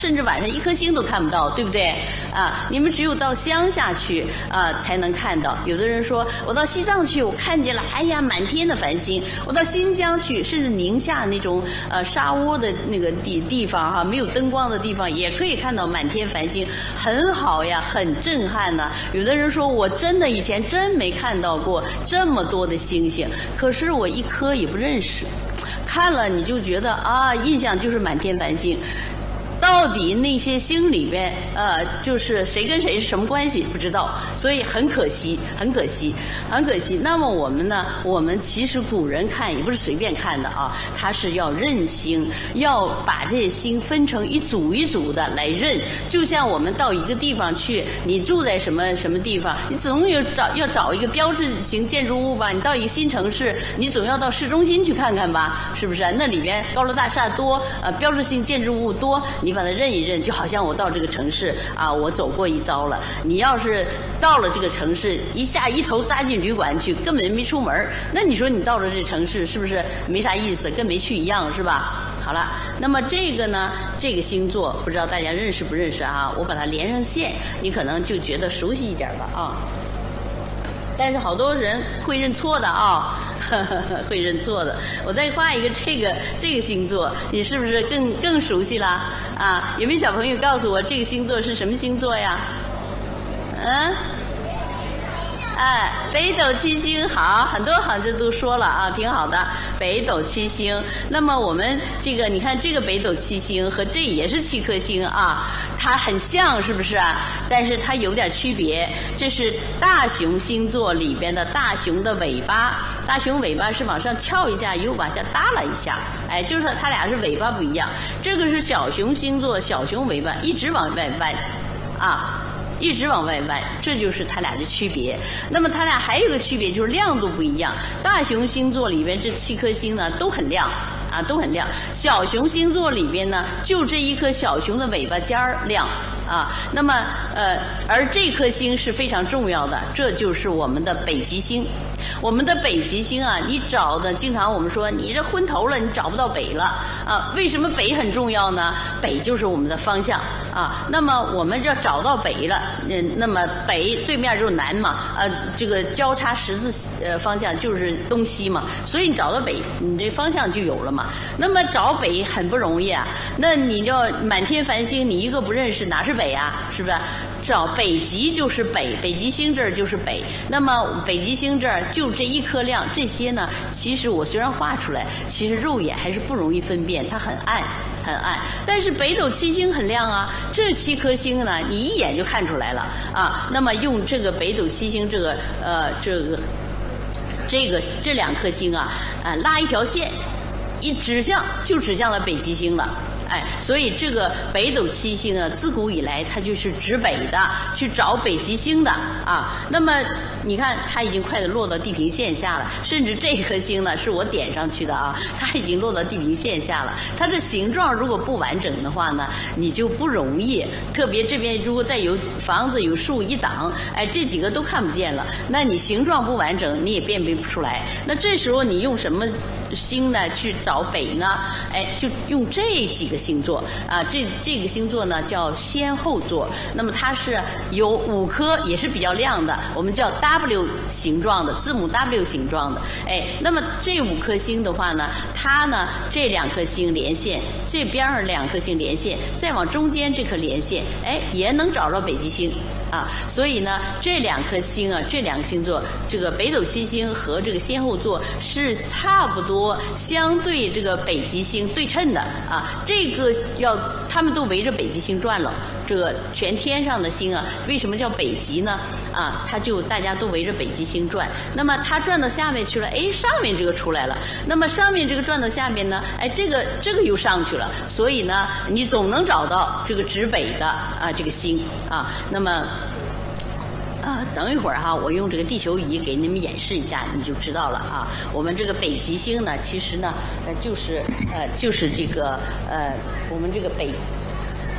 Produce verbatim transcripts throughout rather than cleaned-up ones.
甚至晚上一颗星都看不到，对不对？啊，你们只有到乡下去啊才能看到。有的人说，我到西藏去，我看见了，哎呀，满天的繁星。我到新疆去，甚至宁夏那种呃沙窝的那个地地方哈、啊，没有灯光的地方，也可以看到满天繁星，很好呀，很震撼呐、啊。有的人说，我真的以前真没看到过这么多的星星，可是我一颗也不认识，看了你就觉得啊，印象就是满天繁星。到底那些星里边，呃，就是谁跟谁是什么关系不知道，所以很可惜，很可惜，很可惜。那么我们呢？我们其实古人看也不是随便看的啊，他是要认星，要把这些星分成一组一组的来认。就像我们到一个地方去，你住在什么什么地方，你总有找要找一个标志型建筑物吧？你到一个新城市，你总要到市中心去看看吧？是不是？那里边高楼大厦多，呃，标志性建筑物多，你。你把它认一认，就好像我到这个城市啊，我走过一遭了。你要是到了这个城市，一下一头扎进旅馆去，根本没出门，那你说你到了这城市是不是没啥意思，跟没去一样，是吧？好了，那么这个呢，这个星座不知道大家认识不认识啊？我把它连上线，你可能就觉得熟悉一点吧啊。但是好多人会认错的啊。呵呵呵，会认错的。我再画一个这个这个星座，你是不是更更熟悉了啊？有没有小朋友告诉我这个星座是什么星座呀？嗯，哎，北斗七星，好，很多好像都说了啊，挺好的。北斗七星，那么我们这个你看这个北斗七星和这也是七颗星啊，它很像是不是啊？但是它有点区别，这是大熊星座里边的大熊的尾巴，大熊尾巴是往上翘一下，又往下耷拉一下，哎，就是它俩是尾巴不一样。这个是小熊星座，小熊尾巴一直往外弯，啊。一直往外弯，这就是它俩的区别。那么它俩还有一个区别，就是亮度不一样。大熊星座里边这七颗星呢都很亮啊，都很亮。小熊星座里边呢，就这一颗小熊的尾巴尖儿亮啊。那么呃，而这颗星是非常重要的，这就是我们的北极星。我们的北极星啊，你找的经常我们说你这昏头了，你找不到北了啊。为什么北很重要呢？北就是我们的方向啊。那么我们要找到北了，嗯，那么北对面就是南嘛，呃，这个交叉十字呃方向就是东西嘛，所以你找到北，你这方向就有了嘛。那么找北很不容易啊，那你就满天繁星，你一个不认识，哪是北啊？是不是？找北极就是北，北极星这儿就是北。那么北极星这儿就这一颗亮，这些呢，其实我虽然画出来，其实肉眼还是不容易分辨，它很暗。很暗，但是北斗七星很亮啊，这七颗星呢，你一眼就看出来了啊。那么用这个北斗七星这个呃这个这个这两颗星啊，啊拉一条线，一指向就指向了北极星了。哎，所以这个北斗七星啊，自古以来它就是指北的，去找北极星的啊。那么你看，它已经快的落到地平线下了，甚至这颗星呢是我点上去的啊，它已经落到地平线下了。它这形状如果不完整的话呢，你就不容易。特别这边如果再有房子有树一挡，哎，这几个都看不见了，那你形状不完整，你也辨别不出来。那这时候你用什么星呢去找北呢？哎，就用这几个星座啊，这这个星座呢叫先后座。那么它是有五颗，也是比较亮的，我们叫 W 形状的，字母 W 形状的。哎，那么这五颗星的话呢，它呢这两颗星连线，这边上两颗星连线，再往中间这颗连线，哎，也能找到北极星。啊，所以呢，这两颗星啊，这两个星座，这个北斗七星和这个先后座是差不多相对这个北极星对称的啊。这个要他们都围着北极星转了，这个全天上的星啊，为什么叫北极呢？啊，它就大家都围着北极星转。那么它转到下面去了，哎，上面这个出来了。那么上面这个转到下面呢，哎，这个这个又上去了。所以呢，你总能找到这个指北的啊这个星啊。那么。啊，等一会儿哈，我用这个地球仪给你们演示一下，你就知道了啊。我们这个北极星呢，其实呢，呃，就是呃，就是这个呃，我们这个北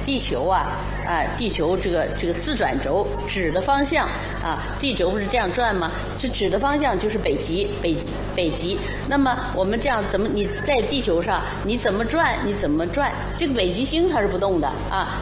地球啊啊，地球这个这个自转轴指的方向啊，地轴不是这样转吗？这指的方向就是北极，北极北极。那么我们这样怎么你在地球上你怎么转你怎么转，这个北极星它是不动的啊。